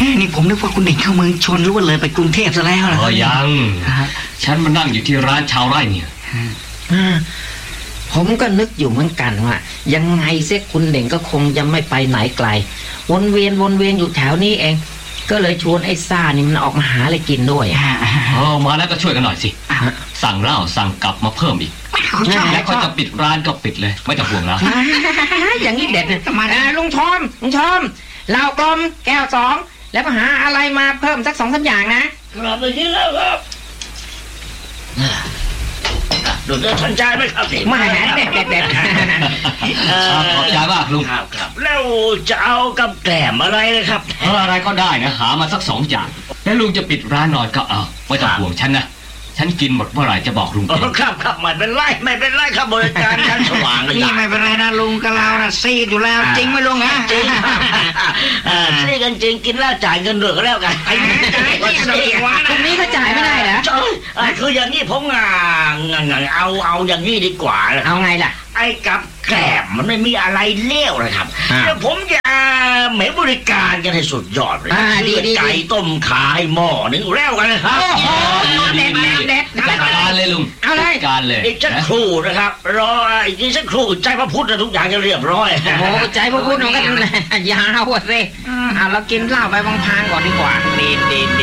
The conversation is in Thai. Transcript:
นี่ผมนึกว่าคุณเด่งเข้าเมืองชนหรือว่าเลยไปกรุงเทพซะแล้วเหรอยังฉันมานั่งอยู่ที่ร้านชาวไร่เนี่ยผมก็นึกอยู่เหมือนกันว่ายังไงเสียคุณเด่งก็คงจะไม่ไปไหนไกลวนเวียนอยู่แถวนี้เองก็เลยชวนไอ้ซ่านี่มันออกมาหาอะไรกินด้วยมาแล้วก็ช่วยกันหน่อยสิสั่งเหล้าสั่งกลับมาเพิ่มอีกแล้วก็จะปิดร้านก็ปิดเลยไม่ต้องห่วงแล้วอย่างนี้เด็ดเลยลุงชอมเหล้ากลมแก้ว2แล้วก็หาอะไรมาเพิ่มสัก2-3อย่างนะครับไปที่แล้วครับดูจะสนใจไหมครับมาหาเด็ดขอบใจมากลุงครับแล้วจะเอากับแกล้มอะไรเลยครับอะไรก็ได้นะหามาสัก2 อย่างแล้วลุงจะปิดร้านนอนก็เอาไม่ต้องห่วงฉันนะฉันกินหมดเมื่อไหร่จะบอกลุงครับไม่เป็นไรครับบริการชั้นสว่างเลยนี่ไม่เป็นไรนะลุงกับเรานะซีดอยู่แล้วจริงไหมลุงฮะจริงซีกันจริงกินแล้วจ่ายเงินเดือนก็แล้วกันไอ้ตรงนี้ก็จ่ายไม่ได้เหรอคืออย่างนี้ผมเอาอย่างนี้ดีกว่าเอาไงล่ะไอ้กับแกล้มมันไม่มีอะไรเลี้ยวเลยครับแล้วผมจะเหมบริการกันให้สุดยอดเลยไก่ต้มขายหม้อนึงแล้วกันนะครับเด็ดจัดการเลยลุงเอาเลยการเลยอีกสักครู่นะครับรออีกสักครู่ใจพระพุทธทุกอย่างจะเรียบร้อยโอ้ใจพระพุทธมันก็ยาวสิเรากินเหล้าไปบางพางก่อนดีกว่าดี